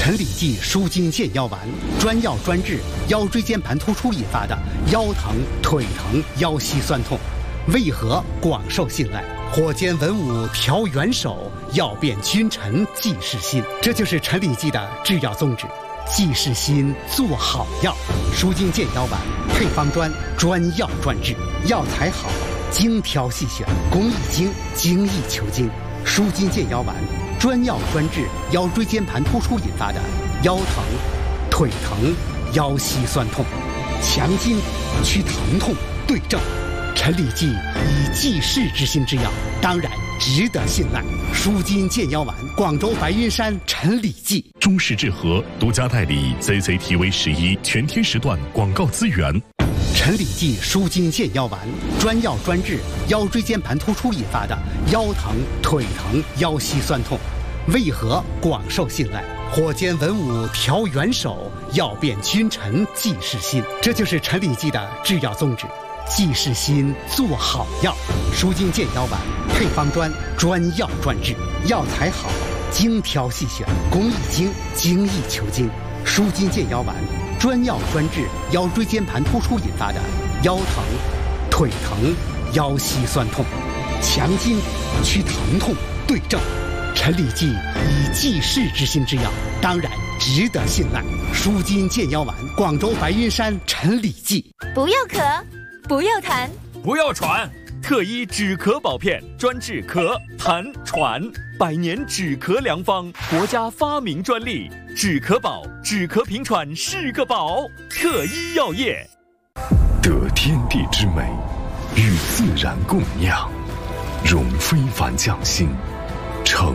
陈李济舒筋健腰丸，专药专治腰椎间盘突出引发的腰疼、腿疼、腰膝酸痛，为何广受信赖？火尖文武调元首，药变君臣济世心。这就是陈李济的制药宗旨。济世心，做好药。舒筋健腰丸配方专，专药专治，药材好，精挑细选，工艺精，精益求精。舒筋健腰丸专药专治腰椎间盘突出引发的腰疼、腿疼、腰膝酸痛，强筋去疼痛，对症。陈李济以济世之心之药，当然值得信赖。舒筋健腰丸，广州白云山陈李济。 中式治和独家代理 CCTV11全天时段广告资源。 陈李济舒筋健腰丸，专药专治腰椎间盘突出引发的腰疼、腿疼、腰膝酸痛，为何广受信赖？火尖文武调元首，药变君臣济世心。这就是陈李济的制药宗旨。济世心，做好药。舒筋健腰丸配方专，专药专治，药材好，精挑细选，工艺精，精益求精。舒筋健腰丸专药专治腰椎间盘突出引发的腰疼、腿疼、腰膝酸痛，强筋去疼痛，对症。陈李济以济世之心之药，当然值得信赖。舒筋健腰丸，广州白云山陈李济。 不要咳，不要痰， 不要喘，特医止咳保片专治咳、痰、喘，100年止咳良方，国家发明专利，止咳宝，止咳平喘是个宝。特医药业， 得天地之美，与自然共酿，融非凡匠心，成